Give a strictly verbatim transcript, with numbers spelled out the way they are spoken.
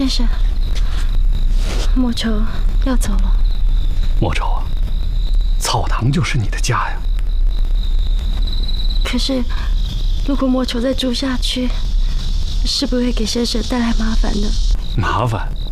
先生，莫愁要走了。 莫愁啊，草堂就是你的家呀。 可是，如果莫愁再住下去，是不是会给先生带来麻烦呢？ 麻烦？